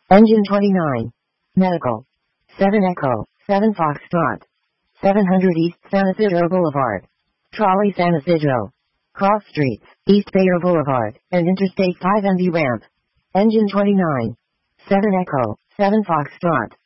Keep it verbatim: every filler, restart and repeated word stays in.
Engine twenty-nine. Medical. seven Echo, seven Foxtrot. seven hundred East San Isidro Boulevard. Trolley San Isidro. Cross Streets, East Bayer Boulevard, and Interstate five N B ramp. Engine twenty-nine. seven Echo, seven Foxtrot.